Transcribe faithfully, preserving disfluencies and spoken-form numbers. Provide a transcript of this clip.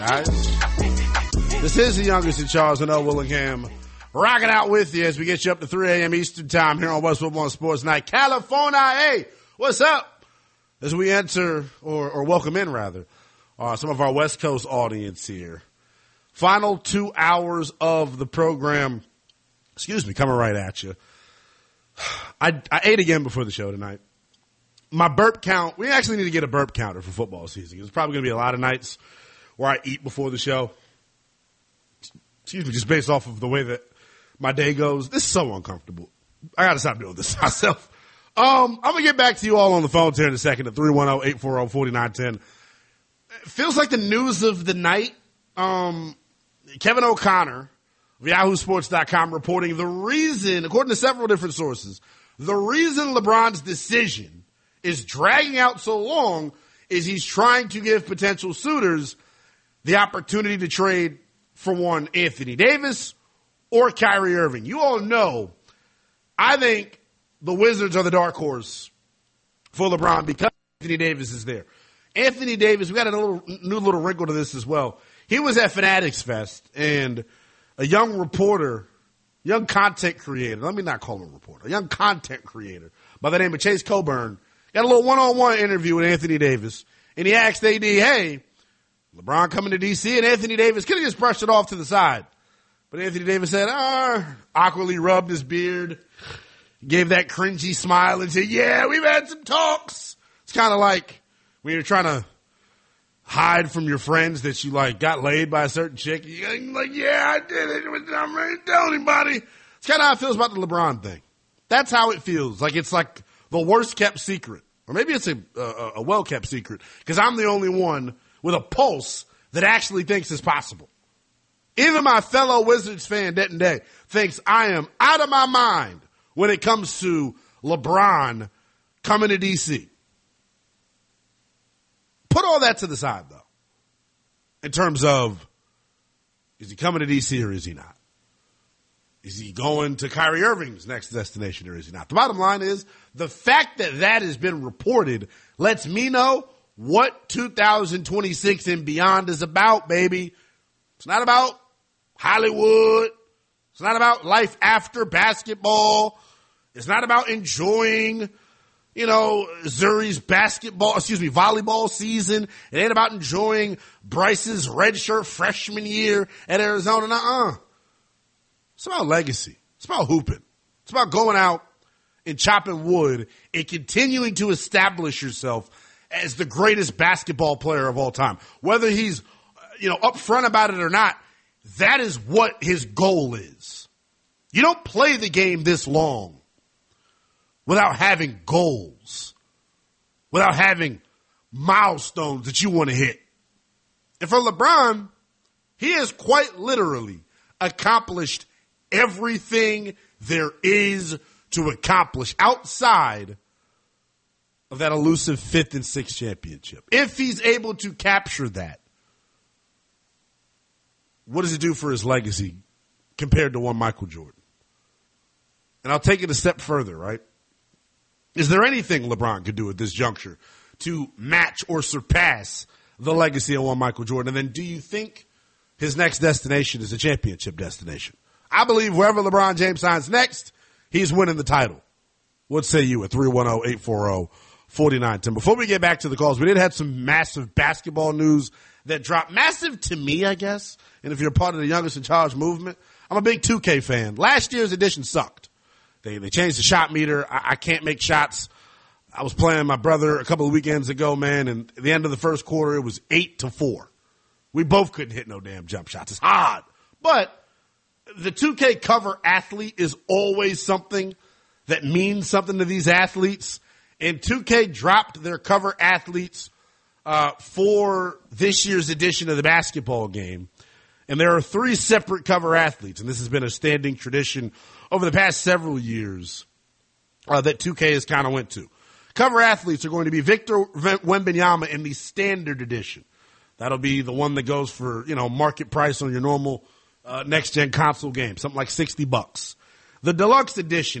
Guys, this is the youngest in Charles and L. Willingham rocking out with you as we get you up to three a.m. Eastern time here on West Football Sports Night. California, hey, what's up? As we enter, or, or welcome in rather, uh, some of our West Coast audience here. Final two hours of the program, excuse me, coming right at you. I, I ate again before the show tonight. My burp count, we actually need to get a burp counter for football season. There's probably going to be a lot of nights where I eat before the show. Excuse me, just based off of the way that my day goes. This is so uncomfortable. I got to stop doing this myself. Um, I'm going to get back to you all on the phones here in a second at three one zero, eight four zero, four nine one zero. It feels like the news of the night. Um, Kevin O'Connor of Yahoo Sports dot com reporting the reason, according to several different sources, the reason LeBron's decision is dragging out so long is he's trying to give potential suitors the opportunity to trade for one Anthony Davis or Kyrie Irving. You all know, I think the Wizards are the dark horse for LeBron because Anthony Davis is there. Anthony Davis, we got a little new little wrinkle to this as well. He was at Fanatics Fest, and a young reporter, young content creator, let me not call him a reporter, a young content creator by the name of Chase Coburn, got a little one-on-one interview with Anthony Davis, and he asked A D, hey, LeBron coming to D C, and Anthony Davis could have just brushed it off to the side. But Anthony Davis said, ah, awkwardly rubbed his beard, gave that cringy smile and said, yeah, we've had some talks. It's kind of like when you're trying to hide from your friends that you like got laid by a certain chick. You're like, yeah, I did it. I'm ready to tell anybody. It's kind of how it feels about the LeBron thing. That's how it feels. Like it's like the worst kept secret. Or maybe it's a, a, a well kept secret because I'm the only one with a pulse that actually thinks it's possible. Even my fellow Wizards fan, Denton Day, thinks I am out of my mind when it comes to LeBron coming to D C. Put all that to the side, though, in terms of is he coming to D C or is he not? Is he going to Kyrie Irving's next destination or is he not? The bottom line is the fact that that has been reported lets me know what two thousand twenty-six and beyond is about, baby. It's not about Hollywood. It's not about life after basketball. It's not about enjoying, you know, Zuri's basketball, excuse me, volleyball season. It ain't about enjoying Bryce's redshirt freshman year at Arizona. Nuh-uh. It's about legacy. It's about hooping. It's about going out and chopping wood and continuing to establish yourself as the greatest basketball player of all time. Whether he's, you know, upfront about it or not, that is what his goal is. You don't play the game this long without having goals, without having milestones that you want to hit. And for LeBron, he has quite literally accomplished everything there is to accomplish outside of that elusive fifth and sixth championship. If he's able to capture that, what does it do for his legacy compared to one Michael Jordan? And I'll take it a step further, right? Is there anything LeBron could do at this juncture to match or surpass the legacy of one Michael Jordan? And then do you think his next destination is a championship destination? I believe wherever LeBron James signs next, he's winning the title. What say you at three one zero, eight four zero, four nine one zero? Before we get back to the calls, we did have some massive basketball news that dropped. Massive to me, I guess. And if you're a part of the Youngest in Charge movement, I'm a big two K fan. Last year's edition sucked. They they changed the shot meter. I, I can't make shots. I was playing my brother a couple of weekends ago, man, and at the end of the first quarter, it was eight to four. We both couldn't hit no damn jump shots. It's hard. But the two K cover athlete is always something that means something to these athletes. And two K dropped their cover athletes uh, for this year's edition of the basketball game. And there are three separate cover athletes, and this has been a standing tradition over the past several years uh, that two K has kind of went to. Cover athletes are going to be Victor Wembanyama in the standard edition. That'll be the one that goes for, you know, market price on your normal uh, next-gen console game, something like sixty bucks. The deluxe edition